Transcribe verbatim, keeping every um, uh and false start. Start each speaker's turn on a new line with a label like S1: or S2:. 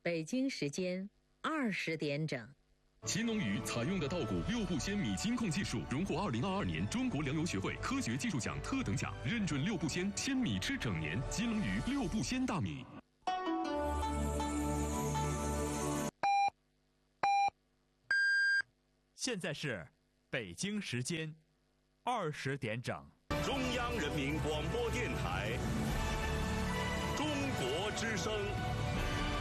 S1: 北京时间二十点整。
S2: 秦龙鱼采用的稻谷六步鲜米金控技术，荣获二零二二年中国粮油学会科学技术奖特等奖，认准六步鲜，鲜米吃整年。金龙鱼六步鲜大米。
S3: 现在是北京时间二十点整。
S4: 中央人民广播电台，中国之声。